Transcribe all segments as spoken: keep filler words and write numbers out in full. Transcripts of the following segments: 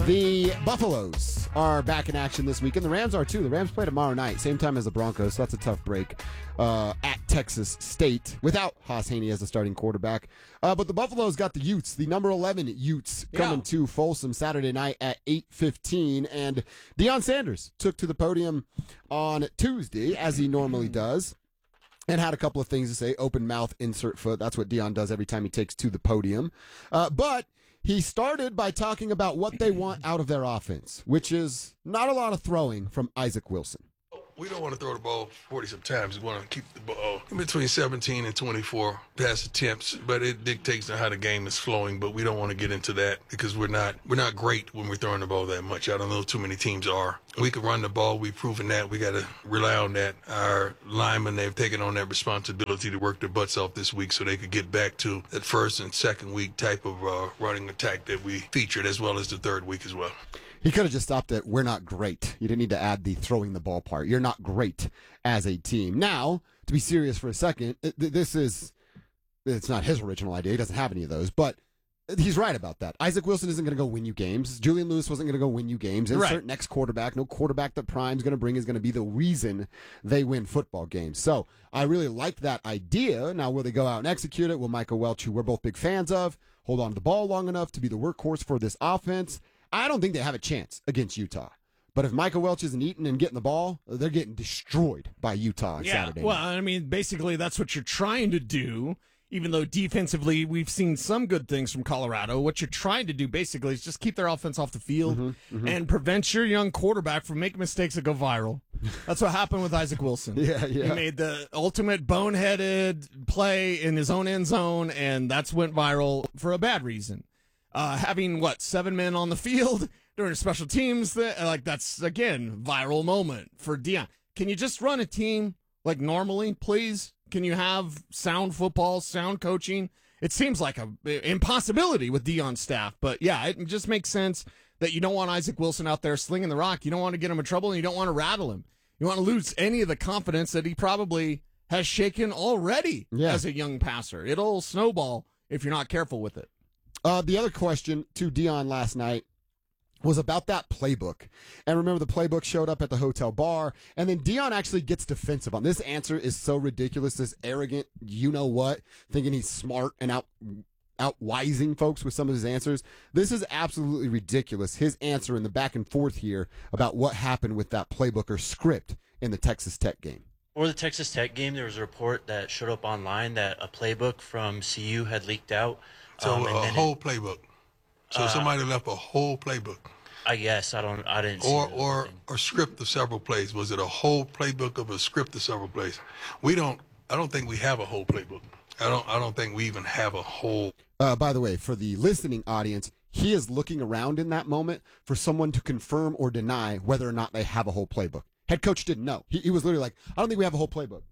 The Buffaloes are back in action this week, and the Rams are too. The Rams play tomorrow night, same time as the Broncos, so that's a tough break uh, at Texas State without Haas Haney as the starting quarterback. Uh, but the Buffaloes got the Utes, the number eleven Utes, coming yeah. to Folsom Saturday night at eight fifteen, and Deion Sanders took to the podium on Tuesday, as he normally does, and had a couple of things to say. Open mouth, insert foot. That's what Deion does every time he takes to the podium. Uh, but he started by talking about what they want out of their offense, which is not a lot of throwing from Isaac Wilson. We don't want to throw the ball forty-some times. We want to keep the ball in between seventeen and twenty-four pass attempts, but it dictates on how the game is flowing. But we don't want to get into that because we're not we're not great when we're throwing the ball that much. I don't know too many teams are. We can run the ball. We've proven that. We got to rely on that. Our linemen, they've taken on that responsibility to work their butts off this week so they could get back to that first and second week type of uh, running attack that we featured, as well as the third week as well. He could have just stopped at, we're not great. You didn't need to add the throwing the ball part. You're not great as a team. Now, to be serious for a second, it, this is, it's not his original idea. He doesn't have any of those, but he's right about that. Isaac Wilson isn't going to go win you games. Julian Lewis wasn't going to go win you games. Insert right. next quarterback. No quarterback that Prime's going to bring is going to be the reason they win football games. So I really like that idea. Now, will they go out and execute it? Will Michael Welch, who we're both big fans of, hold on to the ball long enough to be the workhorse for this offense? I don't think they have a chance against Utah. But if Michael Welch isn't eating and getting the ball, they're getting destroyed by Utah on yeah, Saturday. Well, I mean, basically that's what you're trying to do, even though defensively we've seen some good things from Colorado. What you're trying to do basically is just keep their offense off the field mm-hmm, mm-hmm. and prevent your young quarterback from making mistakes that go viral. That's what happened with Isaac Wilson. yeah, yeah. He made the ultimate boneheaded play in his own end zone, and that's went viral for a bad reason. Uh, having, what, seven men on the field during special teams, th- like that's, again, viral moment for Deion. Can you just run a team like normally, please? Can you have sound football, sound coaching? It seems like a impossibility with Deion's staff, but yeah, it just makes sense that you don't want Isaac Wilson out there slinging the rock. You don't want to get him in trouble, and you don't want to rattle him. You want to lose any of the confidence that he probably has shaken already yeah. as a young passer. It'll snowball if you're not careful with it. Uh, the other question to Deion last night was about that playbook. And remember, the playbook showed up at the hotel bar, and then Deion actually gets defensive on this. Answer is so ridiculous, this arrogant, you know what, thinking he's smart and out outwising folks with some of his answers. This is absolutely ridiculous. His answer in the back and forth here about what happened with that playbook or script in the Texas Tech game. For the Texas Tech game, there was a report that showed up online that a playbook from C U had leaked out. So um, a whole it, playbook. So uh, somebody left a whole playbook. I guess I don't. I didn't. Or see or a script of several plays. Was it a whole playbook of a script of several plays? We don't. I don't think we have a whole playbook. I don't. I don't think we even have a whole. Uh, by the way, for the listening audience, he is looking around in that moment for someone to confirm or deny whether or not they have a whole playbook. Head coach didn't know. He, he was literally like, "I don't think we have a whole playbook."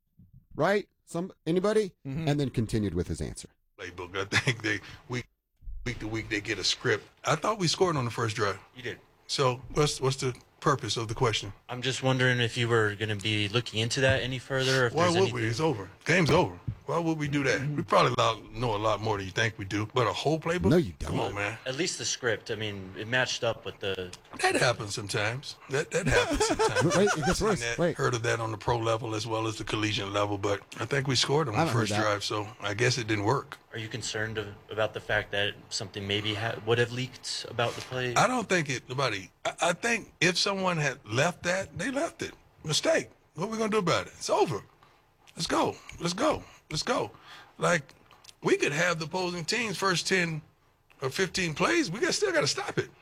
Right? Some anybody? Mm-hmm. And then continued with his answer. Playbook. I think they week week to week they get a script. I thought we scored on the first drive. You did. So what's what's the purpose of the question? I'm just wondering if you were going to be looking into that any further. Or if Why there's would anything... we? It's over. Game's over. Why would we do that? We probably know a lot more than you think we do. But a whole playbook? No, you don't. Come on, man. At least the script. I mean, it matched up with the... That happens sometimes. That that happens sometimes. Wait, it gets worse. That, Wait. Heard of that on the pro level as well as the collegiate level. But I think we scored on the first drive, so I guess it didn't work. Are you concerned of, about the fact that something maybe ha- would have leaked about the play? I don't think it, nobody. I, I think if someone had left that, they left it. Mistake. What are we going to do about it? It's over. Let's go. Let's go. Let's go. Like, we could have the opposing team's first ten or fifteen plays. We got still got to stop it.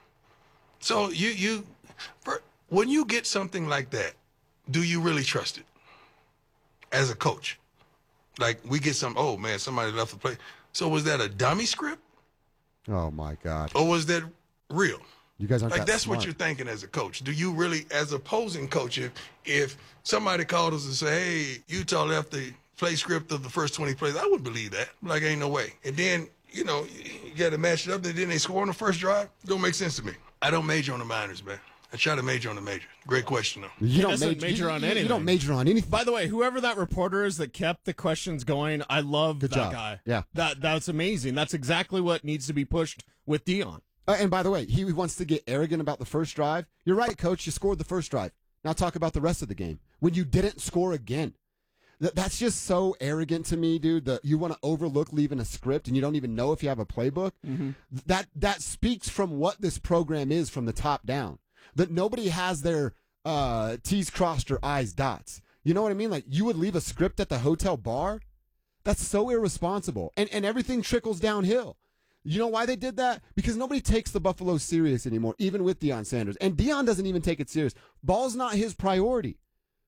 So you, you, for, when you get something like that, do you really trust it as a coach? Like, we get some, oh, man, somebody left the play. So was that a dummy script? Oh, my God. Or was that real? You guys aren't like that that's smart. What you're thinking as a coach. Do you really, as opposing coach, if, if somebody called us and say, hey, Utah left the play script of the first twenty plays, I wouldn't believe that. Like, ain't no way. And then, you know, you got to match it up. And then they score on the first drive. Don't make sense to me. I don't major on the minors, man. I try to major on the major. Great question, though. You he don't doesn't major, major you, on you, anything. You don't major on anything. By the way, whoever that reporter is that kept the questions going, I love Good that job. guy. Yeah. That That's amazing. That's exactly what needs to be pushed with Deion. Uh, and by the way, he wants to get arrogant about the first drive. You're right, coach. You scored the first drive. Now talk about the rest of the game when you didn't score again. Th- that's just so arrogant to me, dude. That you want to overlook leaving a script and you don't even know if you have a playbook. Mm-hmm. That that speaks from what this program is from the top down. That nobody has their uh, T's crossed or I's dots. You know what I mean? Like, you would leave a script at the hotel bar? That's so irresponsible. And and everything trickles downhill. You know why they did that? Because nobody takes the Buffalo serious anymore, even with Deion Sanders. And Deion doesn't even take it serious. Ball's not his priority.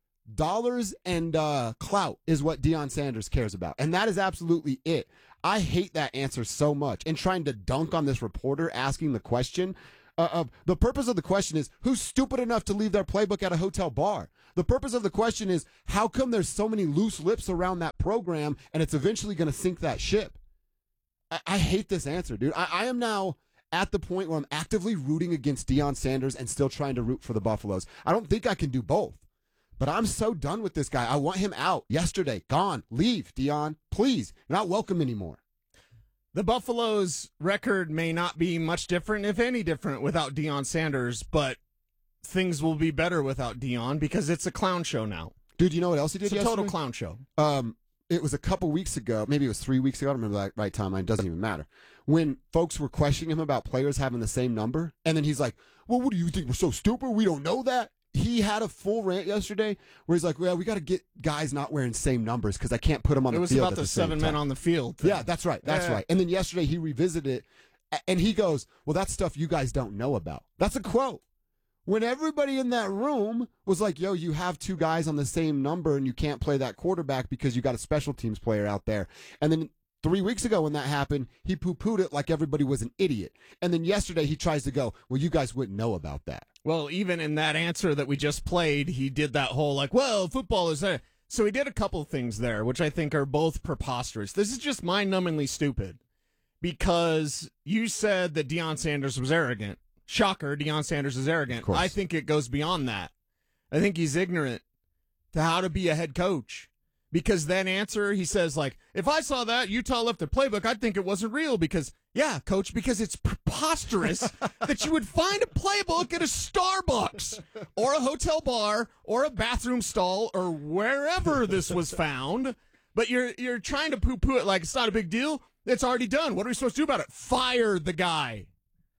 Dollars and uh, clout is what Deion Sanders cares about. And that is absolutely it. I hate that answer so much. And trying to dunk on this reporter asking the question. Uh, uh, the purpose of the question is, who's stupid enough to leave their playbook at a hotel bar? The purpose of the question is, how come there's so many loose lips around that program and it's eventually going to sink that ship? I, I hate this answer, dude. I, I am now at the point where I'm actively rooting against Deion Sanders and still trying to root for the Buffaloes. I don't think I can do both. But I'm so done with this guy. I want him out. Yesterday, gone. Leave, Deion. Please. You're not welcome anymore. The Buffaloes' record may not be much different, if any different, without Deion Sanders, but things will be better without Deion because it's a clown show now. Dude, you know what else he did It's a yesterday? total clown show. Um, it was a couple weeks ago. Maybe it was three weeks ago. I don't remember the right timeline. It doesn't even matter. When folks were questioning him about players having the same number, and then he's like, well, what do you think? We're so stupid? We don't know that? He had a full rant yesterday where he's like, well, we got to get guys not wearing same numbers because I can't put them on It the was field about at the the same seven men time. on the field thing. Yeah, that's right. That's Yeah. right. And then yesterday he revisited it, a- and he goes, well, that's stuff you guys don't know about. That's a quote. When everybody in that room was like, yo, you have two guys on the same number and you can't play that quarterback because you got a special teams player out there. And then three weeks ago when that happened, he poo-pooed it like everybody was an idiot. And then yesterday he tries to go, well, you guys wouldn't know about that. Well, even in that answer that we just played, he did that whole like, well, football is there. So he did a couple of things there, which I think are both preposterous. This is just mind-numbingly stupid because you said that Deion Sanders was arrogant. Shocker, Deion Sanders is arrogant. Of course. I think it goes beyond that. I think he's ignorant to how to be a head coach. Because that answer, he says, like, if I saw that Utah left their playbook, I'd think it wasn't real because, yeah, coach, because it's preposterous that you would find a playbook at a Starbucks or a hotel bar or a bathroom stall or wherever this was found. But you're you're trying to poo-poo it like it's not a big deal. It's already done. What are we supposed to do about it? Fire the guy.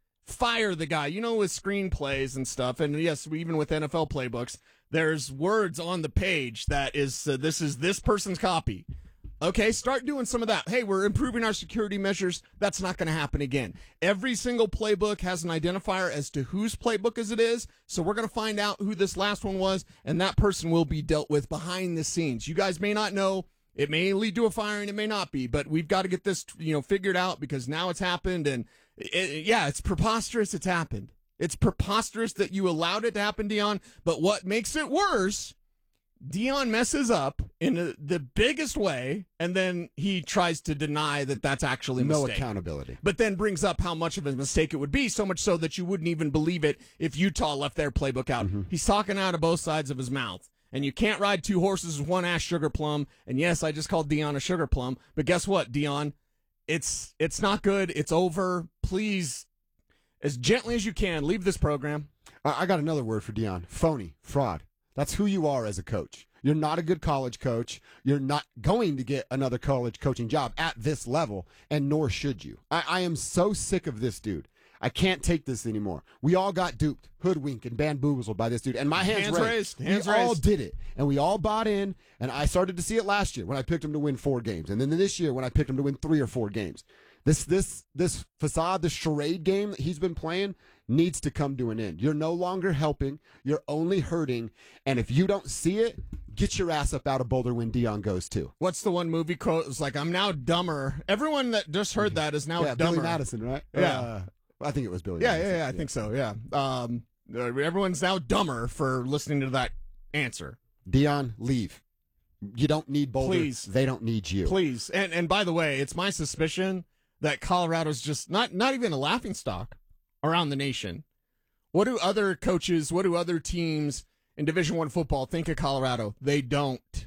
Fire the guy. You know, with screenplays and stuff, and yes, even with N F L playbooks, there's words on the page that is, uh, this is this person's copy. Okay, start doing some of that. Hey, we're improving our security measures. That's not going to happen again. Every single playbook has an identifier as to whose playbook as it is, so we're going to find out who this last one was, and that person will be dealt with behind the scenes. You guys may not know. It may lead to a firing. It may not be, but we've got to get this, you know, figured out because now it's happened, and it, yeah, it's preposterous. It's happened. It's preposterous that you allowed it to happen, Deion. But what makes it worse, Deion messes up in a, the biggest way, and then he tries to deny that that's actually a No mistake. accountability. But then brings up how much of a mistake it would be, so much so that you wouldn't even believe it if Utah left their playbook out. Mm-hmm. He's talking out of both sides of his mouth. And you can't ride two horses with one ass sugar plum. And yes, I just called Deion a sugar plum. But guess what, Deion? It's it's not good. It's over. Please, as gently as you can, leave this program. I I got another word for Deion. Phony. Fraud. That's who you are as a coach. You're not a good college coach. You're not going to get another college coaching job at this level, and nor should you. I, I am so sick of this dude. I can't take this anymore. We all got duped, hoodwinked, and bamboozled by this dude. And my hands, Hands raised. Hands we all raised. did it. And we all bought in. And I started to see it last year when I picked him to win four games. And then this year when I picked him to win three or four games. This this this facade, this charade game that he's been playing needs to come to an end. You're no longer helping. You're only hurting. And if you don't see it, get your ass up out of Boulder when Deion goes too. What's the one movie quote? It's like, I'm now dumber. Everyone that just heard that is now yeah, dumber. Billy Madison, right? Yeah. Uh, I think it was Billy Yeah, Madison. yeah, yeah, I think so, yeah. Um, uh, everyone's now dumber for listening to that answer. Deion, leave. You don't need Boulder. Please. They don't need you. Please. And and by the way, it's my suspicion that Colorado's just not, not even a laughingstock around the nation. What do other coaches, what do other teams in Division One football think of Colorado? They don't.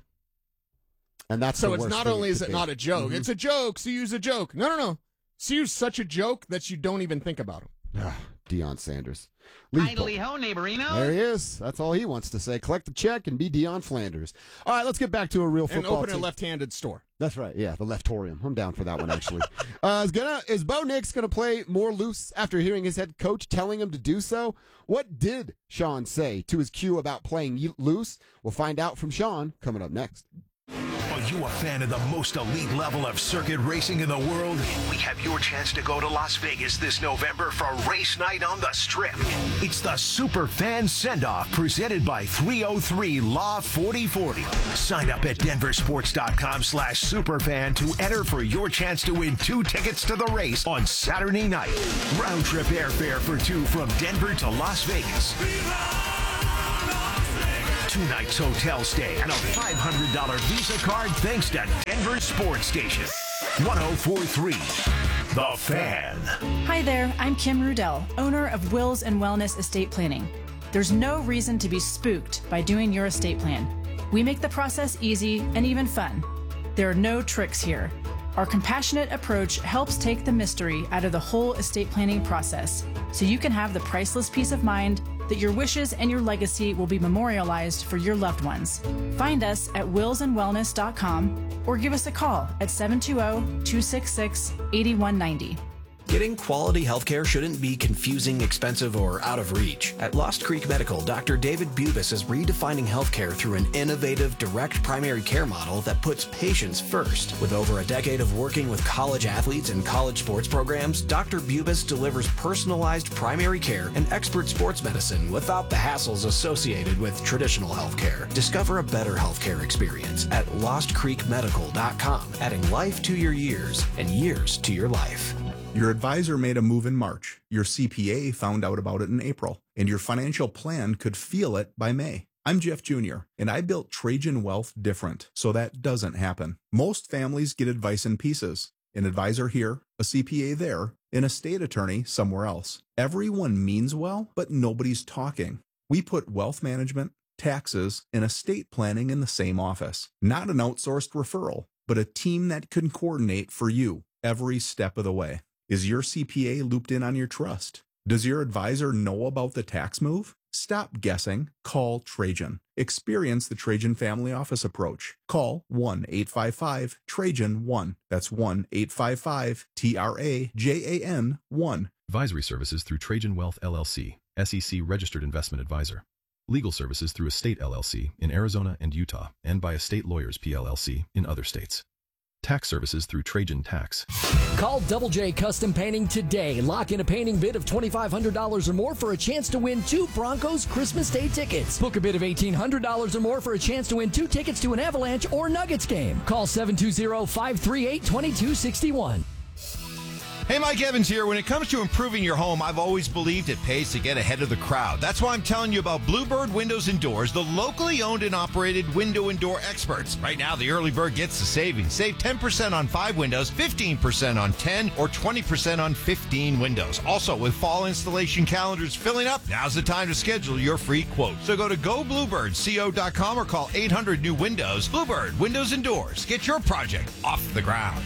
And that's So the it's worst not thing only is could it be. not a joke, Mhm. it's a joke. C U's a joke. No, no, no. C U's such a joke that you don't even think about them. Ah, Deion Sanders. Leave Idly ho, neighborino. There he is. That's all he wants to say. Collect the check and be Deion Flanders. All right, let's get back to a real And football open a team. left-handed store. That's right. Yeah, the Leftorium. I'm down for that one, actually. uh, is gonna is Bo Nix going to play more loose after hearing his head coach telling him to do so? What did Sean say to his cue about playing y- loose? We'll find out from Sean coming up next. Are you a fan of the most elite level of circuit racing in the world? We have your chance to go to Las Vegas this November for race night on the Strip. It's the Super Fan Send-Off presented by three oh three Law forty forty. Sign up at denversports.com slash superfan to enter for your chance to win two tickets to the race on Saturday night. Round trip airfare for two from Denver to Las Vegas. Two nights hotel stay and a five hundred dollars Visa card thanks to Denver Sports Station. one oh four point three The Fan. Hi there, I'm Kim Rudell, owner of Wills and Wellness Estate Planning. There's no reason to be spooked by doing your estate plan. We make the process easy and even fun. There are no tricks here. Our compassionate approach helps take the mystery out of the whole estate planning process, so you can have the priceless peace of mind that your wishes and your legacy will be memorialized for your loved ones. Find us at wills and wellness dot com or give us a call at seven two zero, two six six, eight one nine zero. Getting quality healthcare shouldn't be confusing, expensive, or out of reach. At Lost Creek Medical, Doctor David Bubis is redefining healthcare through an innovative direct primary care model that puts patients first. With over a decade of working with college athletes and college sports programs, Doctor Bubis delivers personalized primary care and expert sports medicine without the hassles associated with traditional healthcare. Discover a better healthcare experience at lost creek medical dot com, adding life to your years and years to your life. Your advisor made a move in March, your C P A found out about it in April, and your financial plan could feel it by May. I'm Jeff Junior, and I built Trajan Wealth different, so that doesn't happen. Most families get advice in pieces. An advisor here, a C P A there, an estate attorney somewhere else. Everyone means well, but nobody's talking. We put wealth management, taxes, and estate planning in the same office. Not an outsourced referral, but a team that can coordinate for you every step of the way. Is your C P A looped in on your trust? Does your advisor know about the tax move? Stop guessing. Call Trajan. Experience the Trajan Family Office approach. Call one eight five five Trajan one. That's one eight five five T R A J A N one. Advisory services through Trajan Wealth L L C, S E C Registered Investment Advisor. Legal services through Estate L L C in Arizona and Utah, and by Estate Lawyers P L L C in other states. Tax services through Trajan Tax. Call Double J Custom Painting today. Lock in a painting bid of twenty-five hundred dollars or more for a chance to win two Broncos Christmas Day tickets. Book a bid of eighteen hundred dollars or more for a chance to win two tickets to an Avalanche or Nuggets game. Call seven two zero, five three eight, two two six one. Hey, Mike Evans here. When it comes to improving your home, I've always believed it pays to get ahead of the crowd. That's why I'm telling you about Bluebird Windows and Doors, the locally owned and operated window and door experts. Right now, the early bird gets the savings. Save ten percent on five windows, fifteen percent on ten, or twenty percent on fifteen windows. Also, with fall installation calendars filling up, now's the time to schedule your free quote. So go to go bluebird co dot com or call eight hundred new windows. Bluebird Windows and Doors. Get your project off the ground.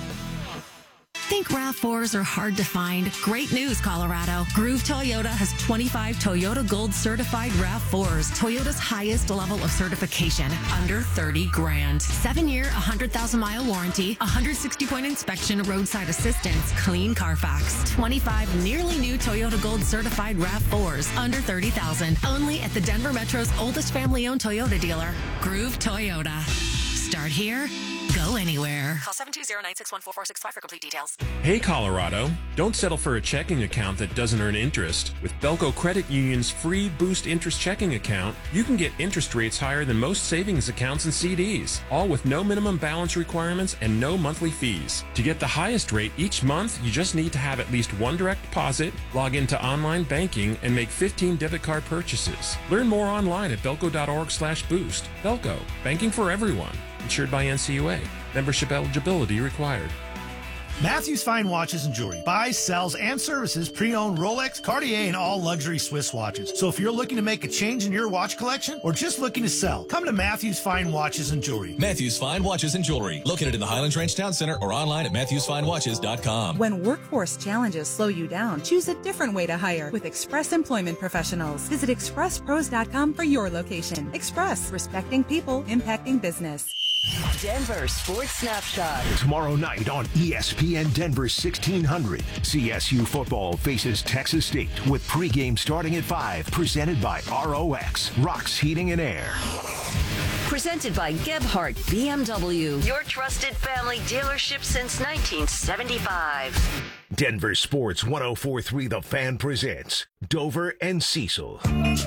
Think RAV fours are hard to find? Great news, Colorado. Groove Toyota has twenty-five Toyota Gold certified RAV fours. Toyota's highest level of certification, under thirty grand. Seven-year, one hundred thousand mile warranty, one hundred sixty point inspection, roadside assistance, clean Carfax. twenty-five nearly new Toyota Gold certified RAV fours, under thirty thousand. Only at the Denver Metro's oldest family-owned Toyota dealer, Groove Toyota. Start here, go anywhere. Call seven two zero, nine six one, four four six five for complete details. Hey, Colorado. Don't settle for a checking account that doesn't earn interest. With Belco Credit Union's free Boost Interest checking account, you can get interest rates higher than most savings accounts and C Ds, all with no minimum balance requirements and no monthly fees. To get the highest rate each month, you just need to have at least one direct deposit, log into online banking, and make fifteen debit card purchases. Learn more online at belco dot org slash boost. Belco, banking for everyone. Insured by N C U A. Membership eligibility required. Matthews Fine Watches and Jewelry buys, sells, and services pre-owned Rolex, Cartier, and all luxury Swiss watches. So if you're looking to make a change in your watch collection or just looking to sell, come to Matthews Fine Watches and Jewelry. Matthews Fine Watches and Jewelry, located in the Highlands Ranch Town Center or online at matthews fine watches dot com. When workforce challenges slow you down, choose a different way to hire with Express Employment Professionals. Visit express pros dot com for your location. Express, respecting people, impacting business. Denver Sports Snapshot. Tomorrow night on E S P N Denver sixteen hundred, C S U football faces Texas State with pregame starting at five, presented by R O X, Rocks Heating and Air. Presented by Gebhardt B M W, your trusted family dealership since nineteen seventy-five. Denver Sports one oh four point three The Fan presents Dover and Cecil.